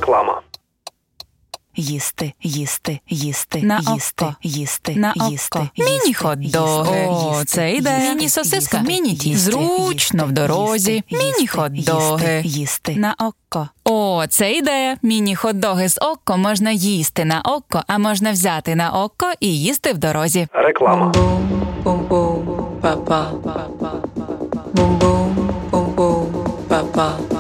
Реклама. Їсти, їсти, їсти, На їсти, око. їсти, На їсти, око. їсти, Міні-хот-доги. їсти, О, їсти, це ідея. їсти, Міні-сосиска. їсти, Міні-ті. їсти, Зручно в дорозі. їсти, Міні-хот-доги. їсти. На око. О, це ідея. Міні-хот-доги з око можна їсти на око, а можна взяти на око і їсти в дорозі. Реклама. Boom boom ba ba. Boom boom boom boom ba ba.